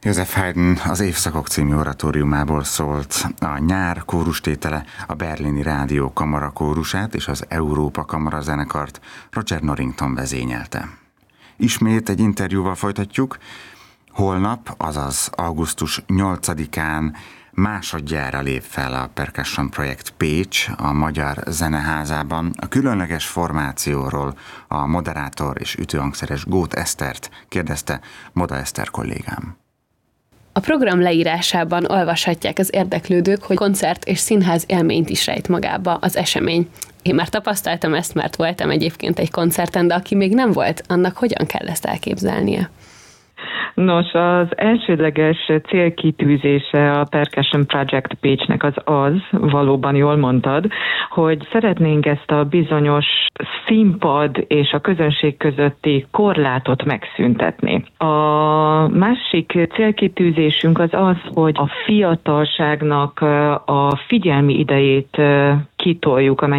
Joseph Haydn az Évszakok című oratóriumából szólt. A Nyár kórustétele a Berlini Rádió Kamara kórusát és az Európa Kamara zenekart Roger Norrington vezényelte. Ismét egy interjúval folytatjuk. Holnap, azaz augusztus 8-án másodjára lép fel a Percussion Projekt Pécs a Magyar Zeneházában. A különleges formációról a moderátor és ütőhangszeres Góth Esztert kérdezte Moda Eszter kollégám. A program leírásában olvashatják az érdeklődők, hogy koncert és színház élményt is rejt magába az esemény. Én már tapasztaltam ezt, mert voltam egyébként egy koncerten, de aki még nem volt, annak hogyan kell ezt elképzelnie? Nos, az elsődleges célkitűzése a Percussion Projekt Pécsnek az, valóban jól mondtad, hogy szeretnénk ezt a bizonyos színpad és a közönség közötti korlátot megszüntetni. A másik célkitűzésünk az, hogy a fiatalságnak a figyelmi idejét kitoljuk,